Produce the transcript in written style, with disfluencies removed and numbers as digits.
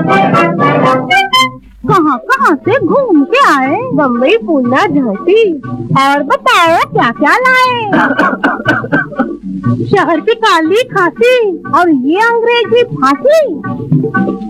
कहाँ कहाँ से घूम के आए? बम्बई, पूना, झांसी। और बताओ क्या क्या लाए? शहर की काली खांसी और ये अंग्रेजी फांसी।